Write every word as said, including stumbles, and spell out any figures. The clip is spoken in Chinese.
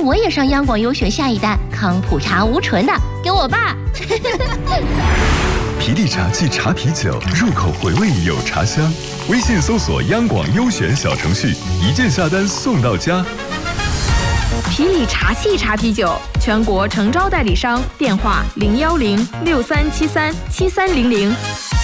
我也上央广优选下一单康普茶无醇的，给我爸。 皮力茶即茶啤酒，入口回味有茶香。微信搜索央广优选小程序，一键下单送到家。 皮力茶系茶啤酒，全国诚招代理商，电话零幺零六三七三七三零零。